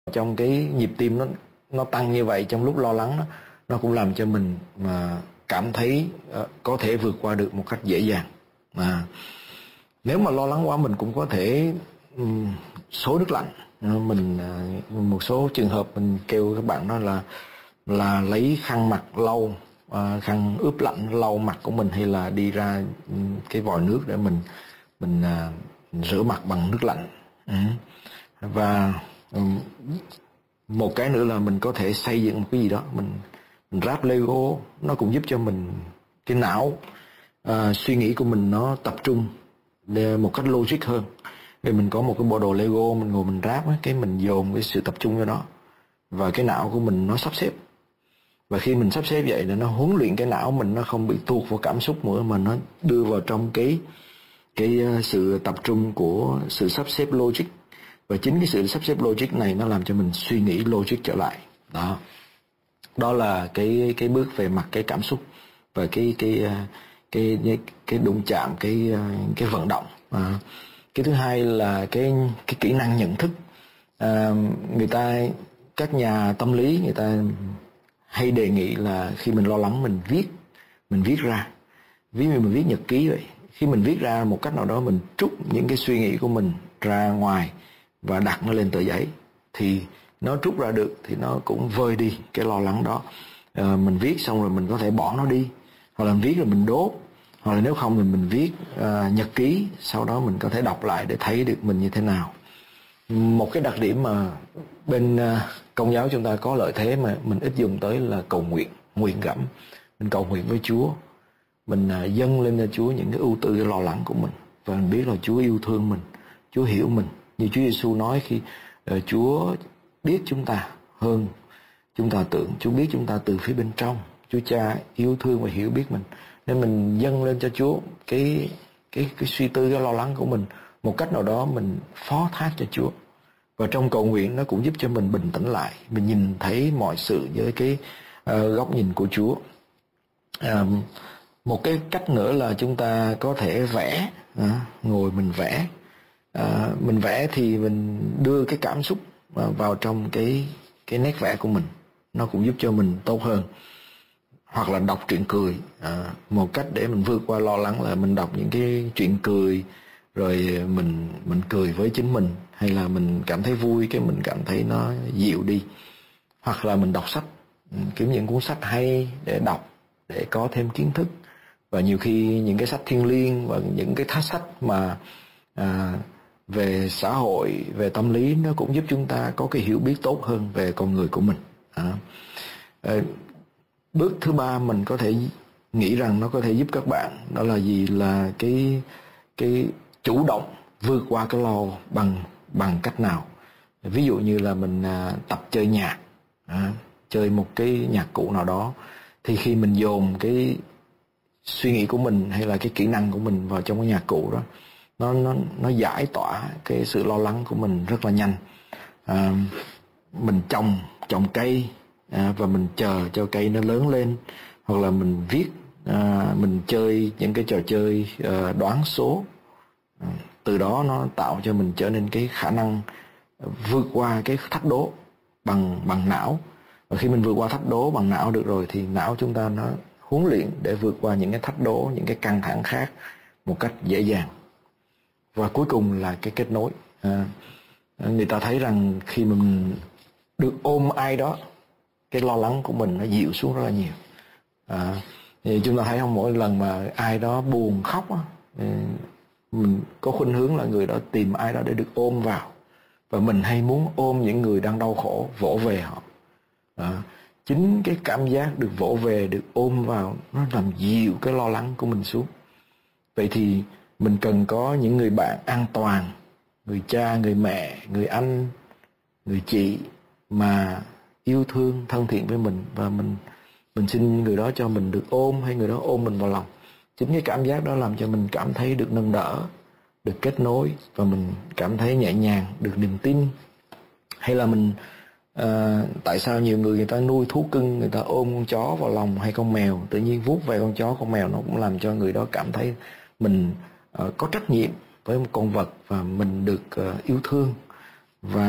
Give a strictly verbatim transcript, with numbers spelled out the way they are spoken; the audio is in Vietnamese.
trong cái nhịp tim nó nó tăng như vậy trong lúc lo lắng đó, nó cũng làm cho mình mà cảm thấy uh, có thể vượt qua được một cách dễ dàng. À, nếu mà lo lắng quá mình cũng có thể um, xối nước lạnh. Uh, mình uh, một số trường hợp mình kêu các bạn đó là là lấy khăn mặt lau, uh, khăn ướp lạnh lau mặt của mình, hay là đi ra um, cái vòi nước để mình mình uh, rửa mặt bằng nước lạnh. Ừ. Và um, một cái nữa là mình có thể xây dựng một cái gì đó, mình mình ráp Lego, nó cũng giúp cho mình cái não uh, suy nghĩ của mình nó tập trung để một cách logic hơn. Để mình có một cái bộ đồ Lego, mình ngồi mình ráp, cái mình dồn cái sự tập trung cho nó, và cái não của mình nó sắp xếp. Và khi mình sắp xếp vậy là nó huấn luyện cái não mình, nó không bị tuột vào cảm xúc nữa, mà nó đưa vào trong cái cái sự tập trung của sự sắp xếp logic. Và chính cái sự sắp xếp logic này nó làm cho mình suy nghĩ logic trở lại. Đó, đó là cái cái bước về mặt cái cảm xúc và cái cái cái cái, cái đụng chạm, cái cái vận động. À, cái thứ hai là cái cái kỹ năng nhận thức. À, người ta các nhà tâm lý người ta hay đề nghị là khi mình lo lắng mình viết mình viết ra, ví dụ mình viết nhật ký vậy. Khi mình viết ra một cách nào đó, mình trút những cái suy nghĩ của mình ra ngoài và đặt nó lên tờ giấy, thì nó trút ra được thì nó cũng vơi đi cái lo lắng đó. À, mình viết xong rồi mình có thể bỏ nó đi, hoặc là mình viết rồi mình đốt, hoặc là nếu không thì mình viết uh, nhật ký, sau đó mình có thể đọc lại để thấy được mình như thế nào. Một cái đặc điểm mà bên uh, Công giáo chúng ta có lợi thế mà mình ít dùng tới là cầu nguyện, nguyện gẫm. Mình cầu nguyện với Chúa, mình uh, dâng lên cho Chúa những cái ưu tư, cái lo lắng của mình, và mình biết là Chúa yêu thương mình, Chúa hiểu mình. Như Chúa Giêsu nói khi uh, Chúa biết chúng ta hơn chúng ta tưởng, Chúa biết chúng ta từ phía bên trong. Chúa Cha yêu thương và hiểu biết mình, nên mình dâng lên cho Chúa cái cái cái suy tư, cái lo lắng của mình, một cách nào đó mình phó thác cho Chúa. Và trong cầu nguyện nó cũng giúp cho mình bình tĩnh lại, mình nhìn thấy mọi sự với cái uh, góc nhìn của Chúa. Uh, một cái cách nữa là chúng ta có thể vẽ, uh, ngồi mình vẽ. Uh, mình vẽ thì mình đưa cái cảm xúc uh, vào trong cái cái nét vẽ của mình, nó cũng giúp cho mình tốt hơn. Hoặc là đọc truyện cười, à, một cách để mình vượt qua lo lắng là mình đọc những cái chuyện cười, rồi mình mình cười với chính mình, hay là mình cảm thấy vui cái mình cảm thấy nó dịu đi. Hoặc là mình đọc sách, kiếm những cuốn sách hay để đọc, để có thêm kiến thức. Và nhiều khi những cái sách thiêng liêng và những cái thách sách mà à, về xã hội, về tâm lý, nó cũng giúp chúng ta có cái hiểu biết tốt hơn về con người của mình. À, à, bước thứ ba mình có thể nghĩ rằng nó có thể giúp các bạn, đó là gì? Là cái cái chủ động vượt qua cái lo bằng bằng cách nào? Ví dụ như là mình à, tập chơi nhạc, à, chơi một cái nhạc cụ nào đó, thì khi mình dồn cái suy nghĩ của mình hay là cái kỹ năng của mình vào trong cái nhạc cụ đó, nó nó nó giải tỏa cái sự lo lắng của mình rất là nhanh. À, mình trồng trồng cây, à, và mình chờ cho cây nó lớn lên, hoặc là mình viết, à, mình chơi những cái trò chơi à, đoán số. À, từ đó nó tạo cho mình trở nên cái khả năng vượt qua cái thách đố bằng bằng não. Và khi mình vượt qua thách đố bằng não được rồi thì não chúng ta nó huấn luyện để vượt qua những cái thách đố, những cái căng thẳng khác một cách dễ dàng. Và cuối cùng là cái kết nối. À, người ta thấy rằng khi mình được ôm ai đó, cái lo lắng của mình nó dịu xuống rất là nhiều. À, thì chúng ta thấy không, mỗi lần mà ai đó buồn khóc á, mình có khuynh hướng là người đó tìm ai đó để được ôm vào, và mình hay muốn ôm những người đang đau khổ, vỗ về họ. À, chính cái cảm giác được vỗ về, được ôm vào, nó làm dịu cái lo lắng của mình xuống. Vậy thì mình cần có những người bạn an toàn, người cha, người mẹ, người anh, người chị mà yêu thương, thân thiện với mình, và mình mình xin người đó cho mình được ôm, hay người đó ôm mình vào lòng. Chính cái cảm giác đó làm cho mình cảm thấy được nâng đỡ, được kết nối, và mình cảm thấy nhẹ nhàng, được niềm tin. Hay là mình à, tại sao nhiều người người ta nuôi thú cưng, người ta ôm con chó vào lòng hay con mèo, tự nhiên vuốt về con chó, con mèo, nó cũng làm cho người đó cảm thấy mình uh, có trách nhiệm với một con vật, và mình được uh, yêu thương. Và